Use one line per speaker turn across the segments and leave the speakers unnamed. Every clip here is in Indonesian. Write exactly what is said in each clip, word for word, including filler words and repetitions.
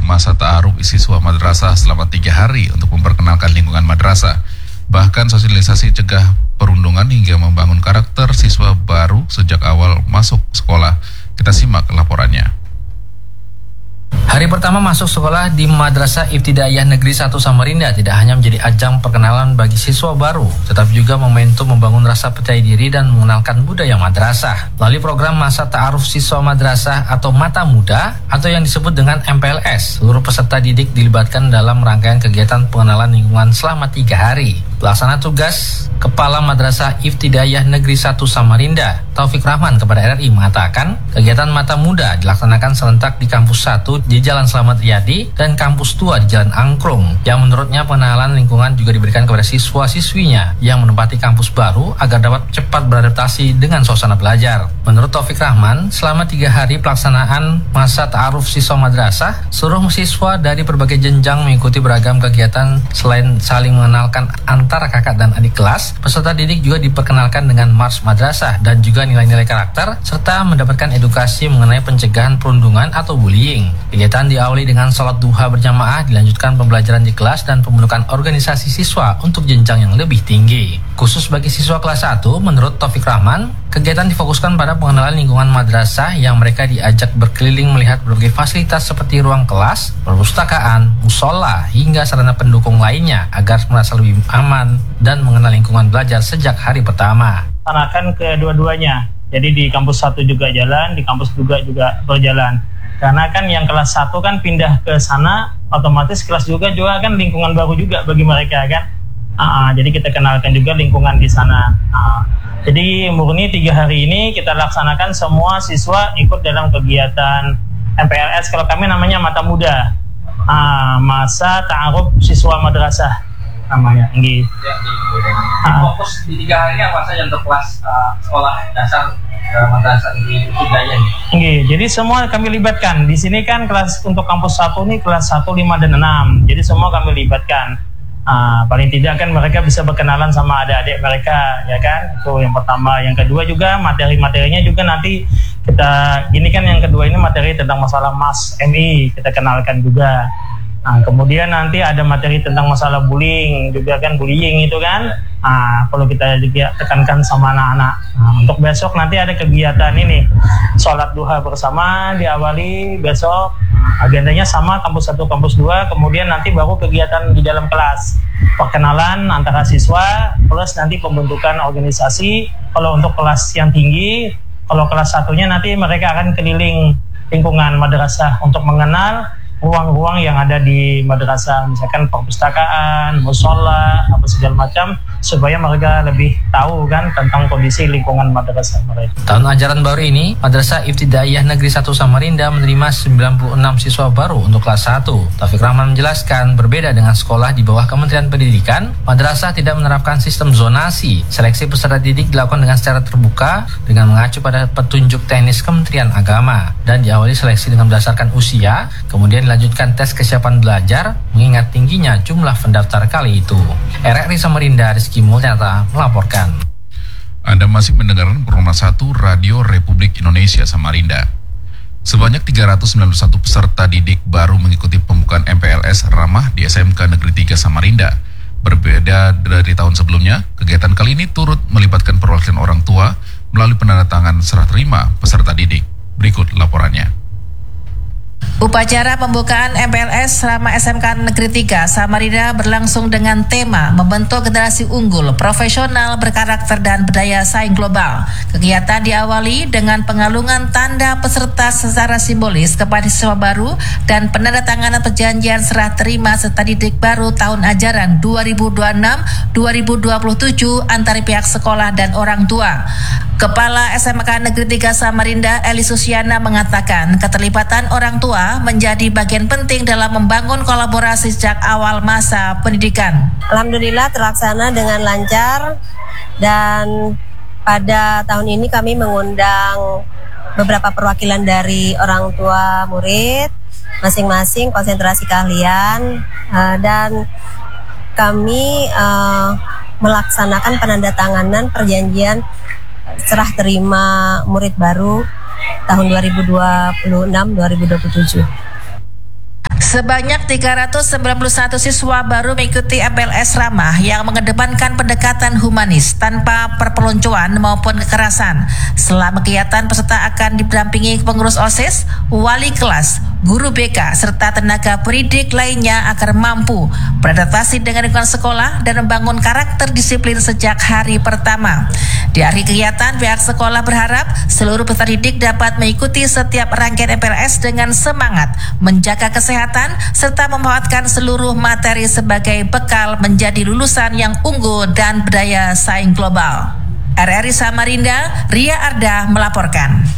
masa ta'aruf siswa madrasah selama tiga hari untuk memperkenalkan lingkungan madrasah. Bahkan sosialisasi cegah perundungan hingga membangun karakter siswa baru sejak awal masuk sekolah. Kita simak laporannya.
Hari pertama masuk sekolah di Madrasah Ibtidaiyah Negeri satu Samarinda tidak hanya menjadi ajang perkenalan bagi siswa baru, tetapi juga momentum membangun rasa percaya diri dan mengenalkan budaya madrasah. Melalui program Masa Ta'aruf Siswa Madrasah atau Mata Muda atau yang disebut dengan M P L S, seluruh peserta didik dilibatkan dalam rangkaian kegiatan pengenalan lingkungan selama tiga hari. Pelaksana tugas Kepala Madrasah Ibtidaiyah Negeri satu Samarinda, Taufik Rahman kepada R R I mengatakan, kegiatan Mata Muda dilaksanakan serentak di Kampus satu di Jalan Slamet Riyadi dan Kampus dua di Jalan Angklung, yang menurutnya pengenalan lingkungan juga diberikan kepada siswa-siswinya yang menempati kampus baru agar dapat cepat beradaptasi dengan suasana belajar. Menurut Taufik Rahman, selama tiga hari pelaksanaan Masa Ta'aruf Siswa Madrasah, seluruh siswa dari berbagai jenjang mengikuti beragam kegiatan. Selain saling mengenalkan antara kakak dan adik kelas, peserta didik juga diperkenalkan dengan Mars Madrasah dan juga nilai-nilai karakter, serta mendapatkan edukasi mengenai pencegahan perundungan atau bullying. Kegiatan diawali dengan sholat duha berjamaah, dilanjutkan pembelajaran di kelas dan pembentukan organisasi siswa untuk jenjang yang lebih tinggi. Khusus bagi siswa kelas satu, menurut Taufik Rahman, kegiatan difokuskan pada pengenalan lingkungan madrasah yang mereka diajak berkeliling melihat berbagai fasilitas seperti ruang kelas, perpustakaan, musola, hingga sarana pendukung lainnya agar merasa lebih aman dan mengenal lingkungan belajar sejak hari pertama.
Laksanakan kedua-duanya, jadi di kampus satu juga jalan, di kampus juga juga berjalan. Karena kan yang kelas satu kan pindah ke sana, otomatis kelas juga juga kan lingkungan baru juga bagi mereka kan. Uh, jadi kita kenalkan juga lingkungan di sana. Uh, jadi murni tiga hari ini kita laksanakan semua siswa ikut dalam kegiatan M P L S. Kalau kami namanya Mata Muda, uh, Masa Ta'aruf Siswa Madrasah namanya. Gitu.
Ya, di, uh, fokus di tiga hari ini apa saja untuk kelas uh, sekolah dasar madrasah di Ibtidaiyah?
Oke, jadi semua kami libatkan. Di sini kan kelas untuk kampus satu nih kelas satu, lima, dan enam. Jadi semua kami libatkan. Uh, paling tidak kan mereka bisa berkenalan sama adik-adik mereka, ya kan? Itu yang pertama. Yang kedua juga materi-materinya juga nanti kita, ini kan yang kedua ini materi tentang masalah Mas M I, kita kenalkan juga. Nah, kemudian nanti ada materi tentang masalah bullying juga kan, bullying itu kan. Nah, perlu kita juga tekankan sama anak-anak. Nah, untuk besok nanti ada kegiatan ini, sholat duha bersama diawali besok. Agendanya sama kampus satu, kampus dua, kemudian nanti baru kegiatan di dalam kelas. Perkenalan antara siswa, plus nanti pembentukan organisasi. Kalau untuk kelas yang tinggi, kalau kelas satunya nanti mereka akan keliling lingkungan madrasah untuk mengenal ruang-ruang yang ada di madrasah, misalkan perpustakaan, musola, apa segala macam, supaya mereka lebih tahu kan tentang kondisi lingkungan madrasah mereka.
Tahun ajaran baru ini, Madrasah Ibtidaiyah Negeri satu Samarinda menerima sembilan puluh enam siswa baru untuk kelas satu. Taufik Rahman menjelaskan, berbeda dengan sekolah di bawah Kementerian Pendidikan, madrasah tidak menerapkan sistem zonasi. Seleksi peserta didik dilakukan dengan secara terbuka dengan mengacu pada petunjuk teknis Kementerian Agama dan diawali seleksi dengan berdasarkan usia, kemudian dilanjutkan tes kesiapan belajar mengingat tingginya jumlah pendaftar kali itu. R R I Samarinda, Rizky Mulyanata melaporkan.
Anda masih mendengarkan program satu Radio Republik Indonesia Samarinda. Sebanyak tiga ratus sembilan puluh satu peserta didik baru mengikuti pembukaan M P L S Ramah di S M K Negeri tiga Samarinda. Berbeda dari tahun sebelumnya, kegiatan kali ini turut melibatkan perwakilan orang tua melalui penandatangan serah terima peserta didik. Berikut laporannya.
Upacara pembukaan M P L S Ramah S M K Negeri tiga Samarinda berlangsung dengan tema membentuk generasi unggul, profesional, berkarakter dan berdaya saing global. Kegiatan diawali dengan pengalungan tanda peserta secara simbolis kepada siswa baru dan penandatanganan perjanjian serah terima serta didik baru tahun ajaran dua ribu dua puluh enam dua ribu dua puluh tujuh antara pihak sekolah dan orang tua. Kepala S M K Negeri tiga Samarinda, Eli Susiana, mengatakan keterlibatan orang tua menjadi bagian penting dalam membangun kolaborasi sejak awal masa pendidikan.
Alhamdulillah terlaksana dengan lancar, dan pada tahun ini kami mengundang beberapa perwakilan dari orang tua murid, masing-masing konsentrasi keahlian, uh, dan kami uh, melaksanakan penandatanganan perjanjian serah terima murid baru tahun dua ribu dua puluh enam dua ribu dua puluh tujuh.
Sebanyak tiga ratus sembilan puluh satu siswa baru mengikuti M P L S Ramah yang mengedepankan pendekatan humanis tanpa perpeloncoan maupun kekerasan. Selama kegiatan, peserta akan didampingi pengurus OSIS, wali kelas, guru B K, serta tenaga pendidik lainnya agar mampu beradaptasi dengan lingkungan sekolah dan membangun karakter disiplin sejak hari pertama. Di akhir kegiatan, pihak sekolah berharap seluruh peserta didik dapat mengikuti setiap rangkaian M P L S dengan semangat, menjaga kesehatan, serta memanfaatkan seluruh materi sebagai bekal menjadi lulusan yang unggul dan berdaya saing global. R R I Samarinda, Ria Arda melaporkan.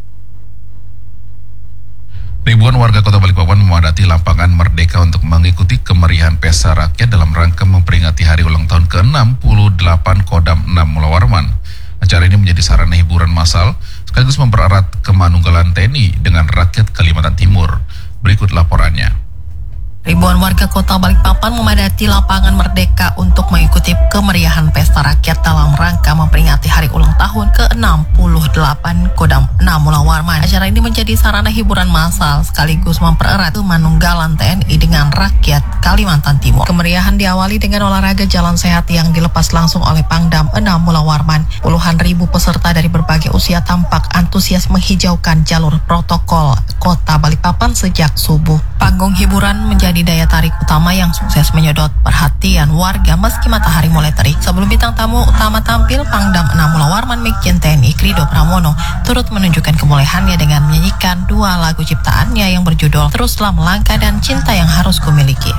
Ribuan warga Kota Balikpapan memadati lapangan Merdeka untuk mengikuti kemeriahan pesta rakyat dalam rangka memperingati hari ulang tahun ke enam puluh delapan Kodam enam Mula Warman. Acara ini menjadi sarana hiburan massal sekaligus mempererat kemanunggalan T N I dengan rakyat Kalimantan Timur. Berikut laporannya.
Ribuan warga Kota Balikpapan memadati lapangan Merdeka untuk mengikuti kemeriahan pesta rakyat dalam rangka memperingati hari ulang tahun ke enam puluh delapan Kodam enam Mula Warman. Acara ini menjadi sarana hiburan massal sekaligus mempererat kemanunggalan T N I dengan rakyat Kalimantan Timur. Kemeriahan diawali dengan olahraga jalan sehat yang dilepas langsung oleh Pangdam enam Mula Warman. Puluhan ribu peserta dari berbagai usia tampak antusias menghijaukan jalur protokol Kota Balikpapan sejak subuh. Panggung hiburan menjadi daya tarik utama yang sukses menyedot perhatian warga meski matahari mulai terik. Sebelum bintang tamu utama tampil, Pangdam enam Mula Warman Mekjen T N I Krido Pramono turut menunjukkan kebolehannya dengan menyanyikan dua lagu ciptaannya yang berjudul Teruslah Melangkah dan Cinta Yang Harus Kumiliki.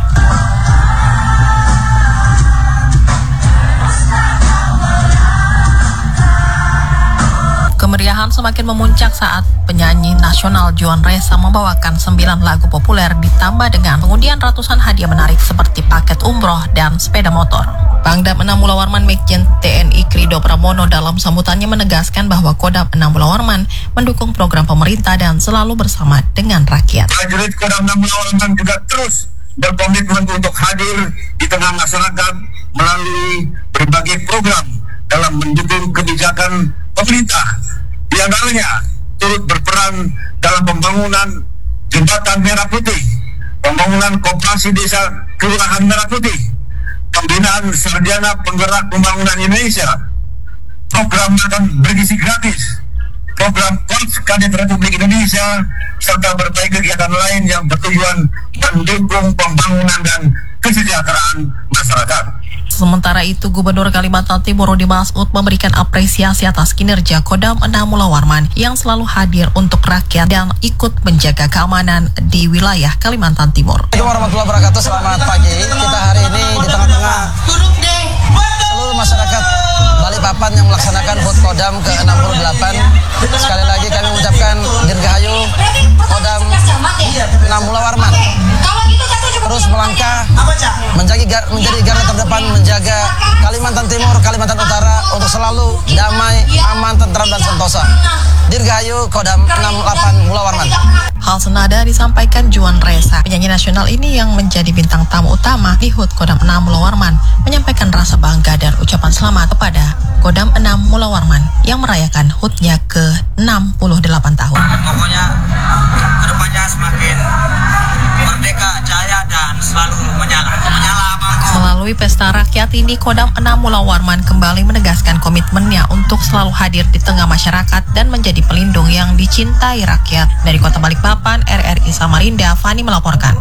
Kemeriahan semakin memuncak saat penyanyi nasional Juan Reza membawakan sembilan lagu populer ditambah dengan pengundian ratusan hadiah menarik seperti paket umroh dan sepeda motor. Pangdam enam Mula Warman Mekjen T N I Krido Pramono dalam sambutannya menegaskan bahwa Kodam enam Mula Warman mendukung program pemerintah dan selalu bersama dengan rakyat.
Prajurit Kodam enam Mula Warman juga terus berkomitmen untuk hadir di tengah masyarakat melalui berbagai program dalam mendukung kebijakan pemerintah. Di antaranya turut berperan dalam pembangunan jembatan Merah Putih, pembangunan koperasi desa Kelurahan Merah Putih, pembinaan sarjana penggerak pembangunan Indonesia, program makan bergizi gratis, program Korps Kadet Republik Indonesia, serta berbagai kegiatan lain yang bertujuan mendukung pembangunan dan kesejahteraan masyarakat.
Sementara itu, Gubernur Kalimantan Timur Rudy Masud memberikan apresiasi atas kinerja Kodam enam Mula Warman yang selalu hadir untuk rakyat dan ikut menjaga keamanan di wilayah Kalimantan Timur.
Assalamualaikum warahmatullahi wabarakatuh. Selamat pagi. Kita hari ini di tengah-tengah seluruh masyarakat Balikpapan yang melaksanakan H U T Kodam ke enam puluh delapan. Sekali lagi kami mengucapkan Dirgahayu Kodam enam Mula Warman terus melangkah menjadi menjadi garda terdepan menjaga Kalimantan Timur, Kalimantan Utara untuk selalu damai, aman, tentram dan sentosa. Dirgahayu Kodam enam puluh delapan Mula Warman.
Hal senada disampaikan Juan Reza. Penyanyi nasional ini yang menjadi bintang tamu utama di H U T Kodam enam Mula Warman menyampaikan rasa bangga dan ucapan selamat kepada Kodam enam Mula Warman yang merayakan H U T-nya ke enam puluh delapan tahun.
Pokoknya kedepannya semakin merdeka, jaya dan selalu menyala. menyala
Melalui pesta rakyat ini, Kodam enam Mula Warman kembali menegaskan komitmennya untuk selalu hadir di tengah masyarakat dan menjadi pelindung yang dicintai rakyat. Dari Kota Balikpapan, R R I Samarinda, Fani melaporkan.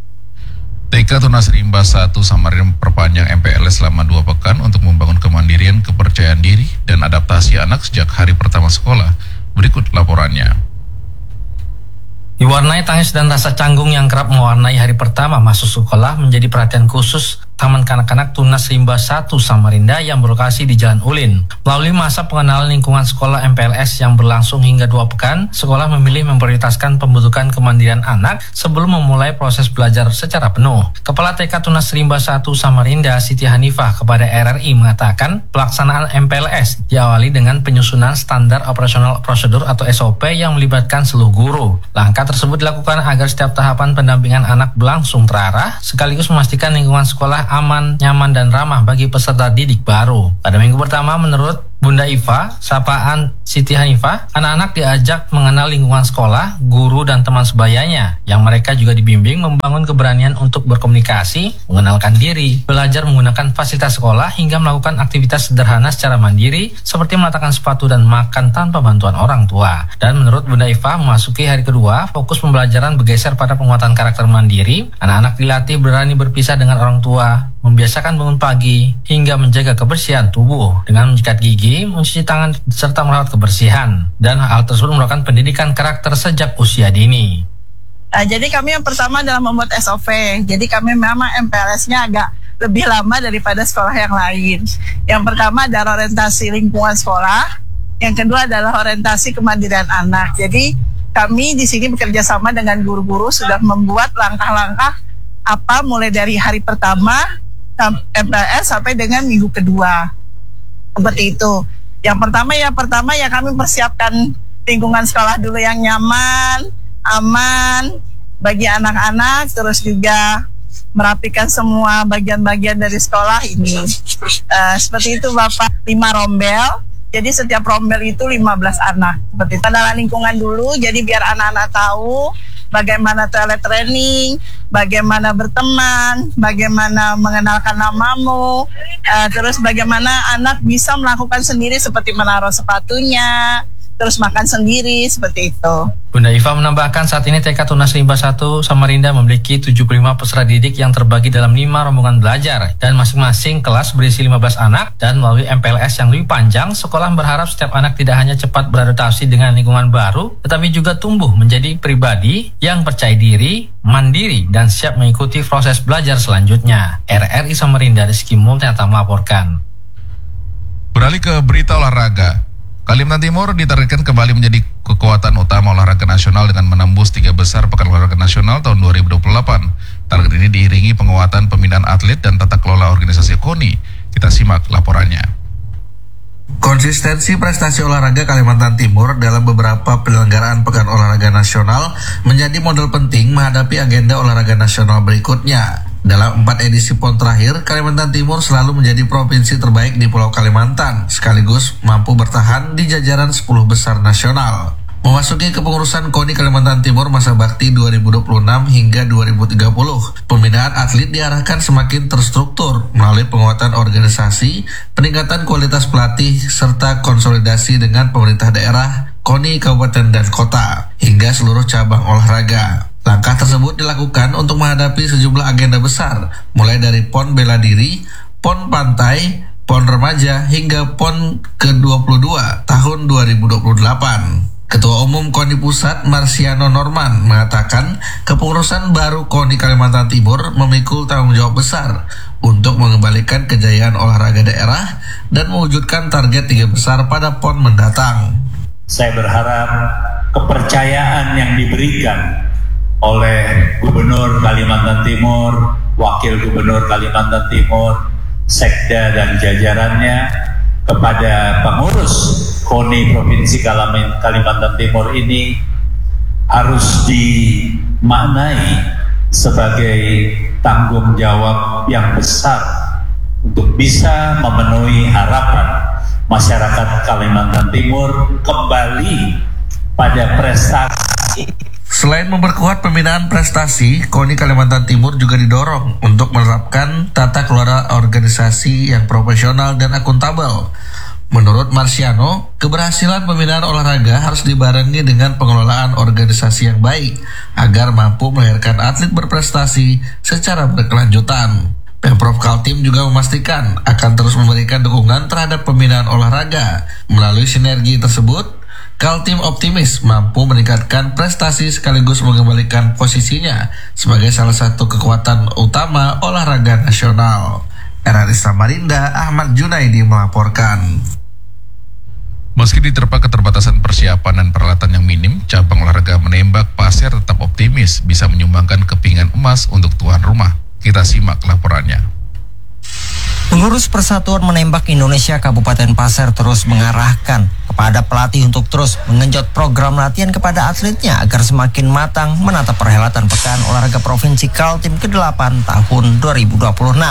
T K Tunas Rimba satu Samarinda memperpanjang M P L S selama dua pekan untuk membangun kemandirian, kepercayaan diri, dan adaptasi anak sejak hari pertama sekolah. Berikut laporannya.
Diwarnai tangis dan rasa canggung yang kerap mewarnai hari pertama masuk sekolah menjadi perhatian khusus Taman Kanak-Kanak Tunas Rimba satu Samarinda yang berlokasi di Jalan Ulin. Melalui masa pengenalan lingkungan sekolah M P L S yang berlangsung hingga dua pekan, sekolah memilih memprioritaskan pembentukan kemandirian anak sebelum memulai proses belajar secara penuh. Kepala T K Tunas Rimba satu Samarinda, Siti Hanifah, kepada R R I mengatakan pelaksanaan M P L S diawali dengan penyusunan standar operasional prosedur atau S O P yang melibatkan seluruh guru. Langkah tersebut dilakukan agar setiap tahapan pendampingan anak berlangsung terarah, sekaligus memastikan lingkungan sekolah aman, nyaman, dan ramah bagi peserta didik baru. Pada minggu pertama, menurut Bunda Iva, sapaan Siti Hanifah, anak-anak diajak mengenal lingkungan sekolah, guru dan teman sebayanya, yang mereka juga dibimbing membangun keberanian untuk berkomunikasi, mengenalkan diri, belajar menggunakan fasilitas sekolah, hingga melakukan aktivitas sederhana secara mandiri, seperti meletakkan sepatu dan makan tanpa bantuan orang tua. Dan menurut Bunda Iva, memasuki hari kedua, fokus pembelajaran bergeser pada penguatan karakter mandiri. Anak-anak dilatih berani berpisah dengan orang tua, membiasakan bangun pagi, hingga menjaga kebersihan tubuh dengan menyikat gigi, mencuci tangan, serta merawat kebersihan. Dan hal tersebut merupakan pendidikan karakter sejak usia dini.
Nah, jadi kami yang pertama adalah membuat S O P. Jadi kami memang M P L S-nya agak lebih lama daripada sekolah yang lain. Yang pertama adalah orientasi lingkungan sekolah. Yang kedua adalah orientasi kemandirian anak. Jadi kami di sini bekerja sama dengan guru-guru sudah membuat langkah-langkah apa mulai dari hari pertama M P L S sampai dengan minggu kedua, seperti itu. Yang pertama ya pertama ya kami persiapkan lingkungan sekolah dulu yang nyaman, aman bagi anak-anak, terus juga merapikan semua bagian-bagian dari sekolah ini. Uh, seperti itu Bapak, lima rombel. Jadi setiap rombel itu lima belas anak. Seperti itu adalah lingkungan dulu. Jadi biar anak-anak tahu bagaimana toilet training, bagaimana berteman, bagaimana mengenalkan namamu, uh, terus bagaimana anak bisa melakukan sendiri seperti menaruh sepatunya, terus makan sendiri, seperti itu.
Bunda Iva menambahkan saat ini T K Tunas Limba satu Samarinda memiliki tujuh puluh lima peserta didik yang terbagi dalam lima rombongan belajar, dan masing-masing kelas berisi lima belas anak. Dan melalui M P L S yang lebih panjang, sekolah berharap setiap anak tidak hanya cepat beradaptasi dengan lingkungan baru, tetapi juga tumbuh menjadi pribadi yang percaya diri, mandiri, dan siap mengikuti proses belajar selanjutnya. R R I Samarinda, Rizky Multiata melaporkan.
Beralih ke berita olahraga. Kalimantan Timur ditargetkan kembali menjadi kekuatan utama olahraga nasional dengan menembus tiga besar Pekan Olahraga Nasional tahun dua ribu dua puluh delapan. Target ini diiringi penguatan pembinaan atlet dan tata kelola organisasi K O N I. Kita simak laporannya.
Konsistensi prestasi olahraga Kalimantan Timur dalam beberapa penyelenggaraan Pekan Olahraga Nasional menjadi modal penting menghadapi agenda olahraga nasional berikutnya. Dalam empat edisi P O N terakhir, Kalimantan Timur selalu menjadi provinsi terbaik di Pulau Kalimantan, sekaligus mampu bertahan di jajaran sepuluh besar nasional. Memasuki kepengurusan K O N I Kalimantan Timur masa bakti dua ribu dua puluh enam hingga dua ribu tiga puluh, pembinaan atlet diarahkan semakin terstruktur melalui penguatan organisasi, peningkatan kualitas pelatih, serta konsolidasi dengan pemerintah daerah, K O N I kabupaten dan kota, hingga seluruh cabang olahraga. Langkah tersebut dilakukan untuk menghadapi sejumlah agenda besar, mulai dari P O N Bela Diri, P O N Pantai, P O N Remaja, hingga P O N ke dua puluh dua tahun dua ribu dua puluh delapan. Ketua Umum K O N I Pusat Marsiano Norman mengatakan kepengurusan baru K O N I Kalimantan Timur memikul tanggung jawab besar untuk mengembalikan kejayaan olahraga daerah dan mewujudkan target tiga besar pada P O N mendatang.
Saya berharap kepercayaan yang diberikan oleh Gubernur Kalimantan Timur, Wakil Gubernur Kalimantan Timur, Sekda dan jajarannya kepada pengurus K O N I Provinsi Kalimantan Timur ini harus dimaknai sebagai tanggung jawab yang besar untuk bisa memenuhi harapan masyarakat Kalimantan Timur kembali pada prestasi.
Selain memperkuat pembinaan prestasi, K O N I Kalimantan Timur juga didorong untuk menerapkan tata kelola organisasi yang profesional dan akuntabel. Menurut Marsiano, keberhasilan pembinaan olahraga harus dibarengi dengan pengelolaan organisasi yang baik agar mampu melahirkan atlet berprestasi secara berkelanjutan. Pemprov Kaltim juga memastikan akan terus memberikan dukungan terhadap pembinaan olahraga. Melalui sinergi tersebut, Kaltim optimis mampu meningkatkan prestasi sekaligus mengembalikan posisinya sebagai salah satu kekuatan utama olahraga nasional. R R I Samarinda, Ahmad Junaidi melaporkan.
Meski diterpa keterbatasan persiapan dan peralatan yang minim, cabang olahraga menembak pasir tetap optimis bisa menyumbangkan kepingan emas untuk tuan rumah. Kita simak laporannya.
Pengurus Persatuan Menembak Indonesia Kabupaten Pasir terus mengarahkan kepada pelatih untuk terus mengenjot program latihan kepada atletnya agar semakin matang menatap perhelatan Pekan Olahraga Provinsi Kaltim ke delapan tahun dua ribu dua puluh enam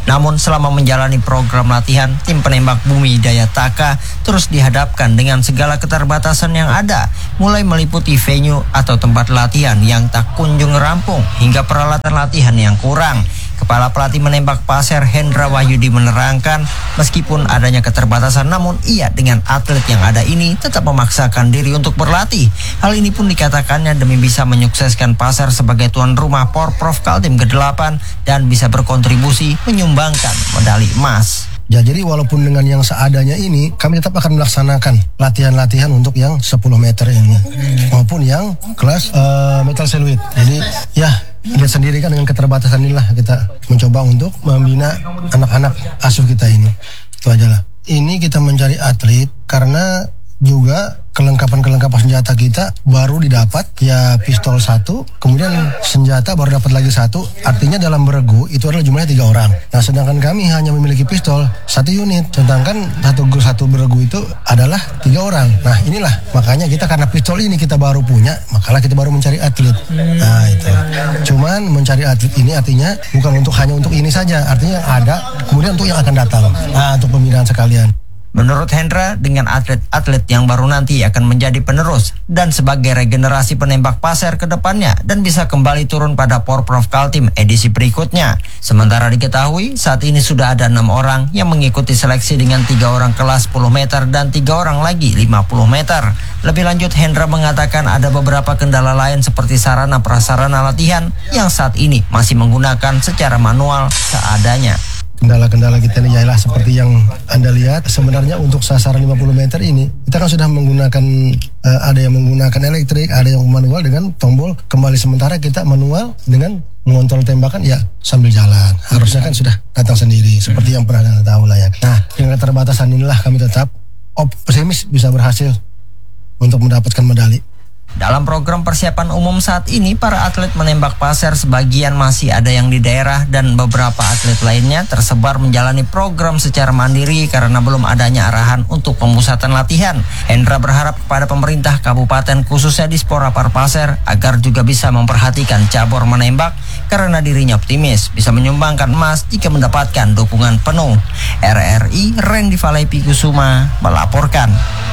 Namun selama menjalani program latihan, tim penembak Bumi Daya Taka terus dihadapkan dengan segala keterbatasan yang ada, mulai meliputi venue atau tempat latihan yang tak kunjung rampung hingga peralatan latihan yang kurang. Kepala pelatih menembak Pasir Hendra Wahyudi menerangkan, meskipun adanya keterbatasan namun ia dengan atlet yang ada ini tetap memaksakan diri untuk berlatih. Hal ini pun dikatakannya demi bisa menyukseskan Pasir sebagai tuan rumah Porprov Kaltim kedelapan dan bisa berkontribusi menyumbangkan medali emas.
Ya, jadi walaupun dengan yang seadanya ini, kami tetap akan melaksanakan latihan-latihan untuk yang sepuluh meter ini hmm. maupun yang kelas uh, metal seluit. Jadi ya lihat sendiri kan dengan keterbatasan inilah kita mencoba untuk membina anak-anak asuh kita ini. Itu aja lah. Ini kita mencari atlet karena juga kelengkapan-kelengkapan senjata kita baru didapat, ya pistol satu, kemudian senjata baru dapat lagi satu, artinya dalam beregu itu adalah jumlahnya tiga orang. Nah sedangkan kami hanya memiliki pistol satu unit, sedangkan satu satu beregu itu adalah tiga orang. Nah inilah makanya kita karena pistol ini kita baru punya, makalah kita baru mencari atlet. Nah itu. Cuman mencari atlet ini artinya bukan untuk hanya untuk ini saja, artinya ada kemudian untuk yang akan datang. Nah untuk pembinaan sekalian.
Menurut Hendra, dengan atlet-atlet yang baru nanti akan menjadi penerus dan sebagai regenerasi penembak Pasir ke depannya dan bisa kembali turun pada Porprov Kaltim edisi berikutnya. Sementara diketahui saat ini sudah ada enam orang yang mengikuti seleksi dengan tiga orang kelas sepuluh meter dan tiga orang lagi lima puluh meter. Lebih lanjut, Hendra mengatakan ada beberapa kendala lain seperti sarana prasarana latihan yang saat ini masih menggunakan secara manual seadanya.
Kendala-kendala kita ini ialah seperti yang Anda lihat, sebenarnya untuk sasaran lima puluh meter ini kita kan sudah menggunakan uh, ada yang menggunakan elektrik, ada yang manual dengan tombol kembali, sementara kita manual dengan mengontrol tembakan ya sambil jalan. Harusnya kan sudah datang sendiri seperti yang pernah Anda tahu lah ya. Nah, dengan keterbatasan inilah kami tetap optimis bisa berhasil untuk mendapatkan medali.
Dalam program persiapan umum saat ini, para atlet menembak Pasir sebagian masih ada yang di daerah dan beberapa atlet lainnya tersebar menjalani program secara mandiri karena belum adanya arahan untuk pemusatan latihan. Hendra berharap kepada pemerintah kabupaten khususnya Dispora Parpasir agar juga bisa memperhatikan cabur menembak karena dirinya optimis bisa menyumbangkan emas jika mendapatkan dukungan penuh. R R I Randy Valepi Kusuma melaporkan.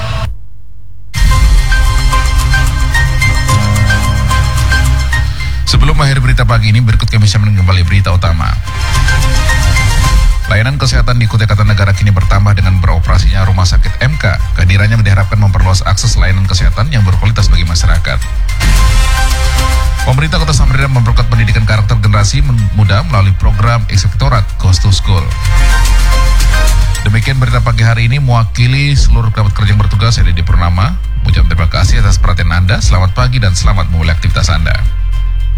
Sebelum akhir berita pagi ini, berikut kami siapkan kembali berita utama. Layanan kesehatan di Kutai Kartanegara kini bertambah dengan beroperasinya Rumah Sakit M K. Kehadirannya diharapkan memperluas akses layanan kesehatan yang berkualitas bagi masyarakat. Pemerintah Kota Samarinda memperkuat pendidikan karakter generasi muda melalui program Inspektorat Ghost to School. Demikian berita pagi hari ini, mewakili seluruh kerabat kerja yang bertugas, saya Dede Purnama. Ucap terima kasih atas perhatian Anda. Selamat pagi dan selamat memulai aktivitas Anda.